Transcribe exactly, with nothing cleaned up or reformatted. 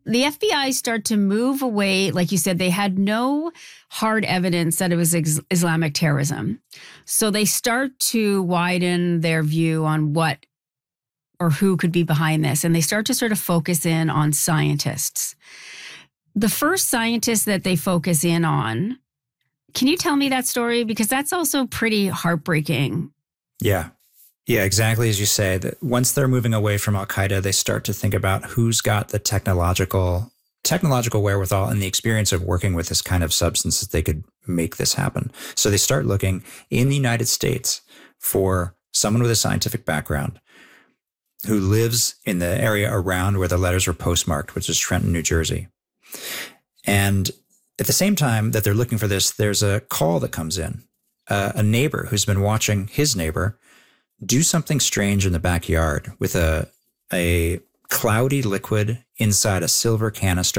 the F B I start to move away. Like you said, they had no hard evidence that it was ex- Islamic terrorism. So they start to widen their view on what or who could be behind this. And they start to sort of focus in on scientists. The first scientist that they focus in on, can you tell me that story? Because that's also pretty heartbreaking. Yeah. Yeah, exactly as you say, that once they're moving away from Al-Qaeda, they start to think about who's got the technological technological wherewithal and the experience of working with this kind of substance that they could make this happen. So they start looking in the United States for someone with a scientific background who lives in the area around where the letters were postmarked, which is Trenton, New Jersey. And at the same time that they're looking for this, there's a call that comes in. Uh, a neighbor who's been watching his neighbor do something strange in the backyard with a a cloudy liquid inside a silver canister